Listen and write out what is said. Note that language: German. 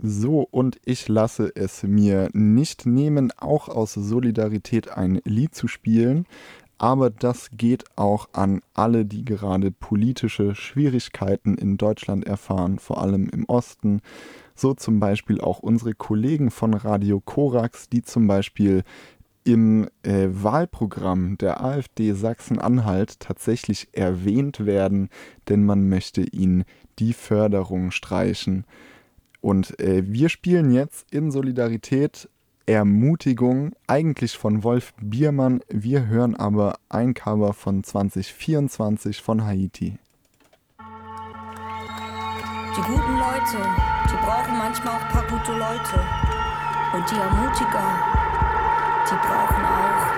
So, und ich lasse es mir nicht nehmen, auch aus Solidarität ein Lied zu spielen. Aber das geht auch an alle, die gerade politische Schwierigkeiten in Deutschland erfahren, vor allem im Osten. So zum Beispiel auch unsere Kollegen von Radio Korax, die zum Beispiel im Wahlprogramm der AfD Sachsen-Anhalt tatsächlich erwähnt werden, denn man möchte ihnen die Förderung streichen. Und wir spielen jetzt in Solidarität Ermutigung, eigentlich von Wolf Biermann. Wir hören aber ein Cover von 2024 von Haiti. Die guten Leute, die brauchen manchmal auch ein paar gute Leute. Und die Ermutiger, die brauchen auch